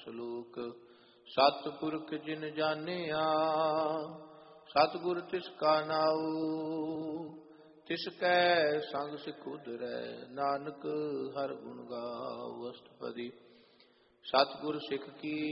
ਸਲੋਕ। ਸਤਿਪੁਰਖ ਜਿਨ ਜਾਣਿਆ ਸਤਿਗੁਰ ਤਿਸ ਕਾ ਨਾਉ। ਤਿਸ ਕੈ ਸੰਗ ਸਿਖ ਉਧਰੈ ਨਾਨਕ ਹਰਿ ਗੁਣ ਗਾਵ। ਅਸ਼ਟਪਦੀ। ਸਤਿਗੁਰ ਸਿੱਖ ਕੀ